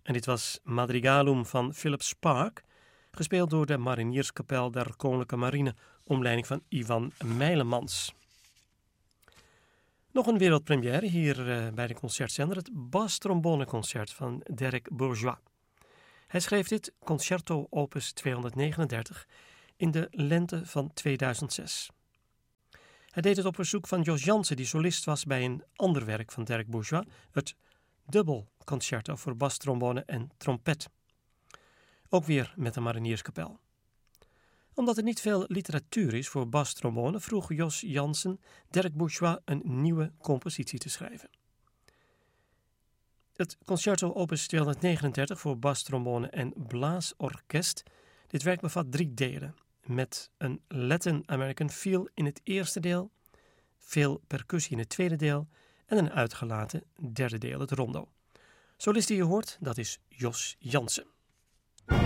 En dit was Madrigalum van Philip Spark, gespeeld door de Marinierskapel der Koninklijke Marine, onder leiding van Ivan Mijlemans. Nog een wereldpremière hier bij de concertzender, het basstromboneconcert van Derek Bourgeois. Hij schreef dit Concerto opus 239 in de lente van 2006. Hij deed het op verzoek van Jos Jansen, die solist was bij een ander werk van Derek Bourgeois, het dubbelconcerto voor bastrombone en trompet. Ook weer met de Marinierskapel. Omdat er niet veel literatuur is voor bastrombone, vroeg Jos Jansen Derek Bourgeois een nieuwe compositie te schrijven. Het Concerto opus 239 voor bastrombone en blaasorkest. Dit werk bevat 3 delen, met een Latin American feel in het eerste deel, veel percussie in het tweede deel en een uitgelaten derde deel, het rondo. Solist die je hoort, dat is Jos Jansen.